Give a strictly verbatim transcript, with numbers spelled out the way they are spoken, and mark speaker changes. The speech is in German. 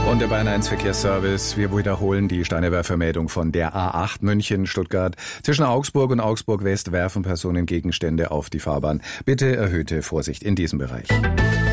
Speaker 1: Und der Bayern eins Verkehrsservice. Wir wiederholen die Steinewerfermeldung von der A acht München-Stuttgart. Zwischen Augsburg und Augsburg West werfen Personen Gegenstände auf die Fahrbahn. Bitte erhöhte Vorsicht in diesem Bereich.